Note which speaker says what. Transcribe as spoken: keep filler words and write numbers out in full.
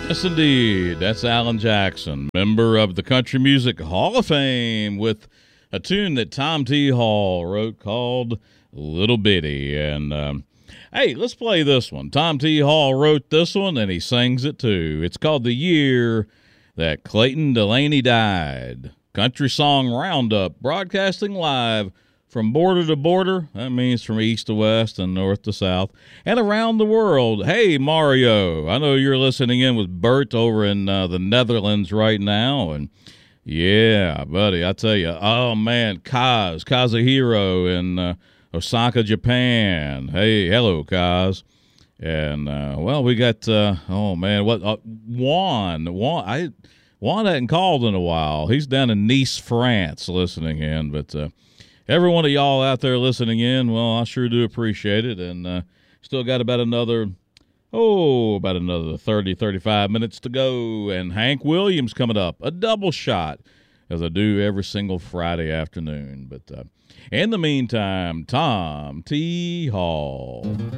Speaker 1: Yes, indeed. That's Alan Jackson, member of the Country Music Hall of Fame, with a tune that Tom T. Hall wrote called Little Bitty. And, um, hey, let's play this one. Tom T. Hall wrote this one, and he sings it too. It's called The Year That Clayton Delaney Died. Country Song Roundup, broadcasting live from border to border. That means from east to west and north to south and around the world. Hey, Mario, I know you're listening in with Bert over in uh, the Netherlands right now. And yeah, buddy, I tell you, oh man, Kaz, Kazuhiro in uh, Osaka, Japan. Hey, hello, Kaz. And uh, well, we got, uh, oh man, what, uh, Juan, Juan, I, Juan hadn't called in a while. He's down in Nice, France, listening in, but, uh, every one of y'all out there listening in, well, I sure do appreciate it. And uh, still got about another, oh, about another thirty, thirty-five minutes to go. And Hank Williams coming up, a double shot, as I do every single Friday afternoon. But uh, in the meantime, Tom T. Hall.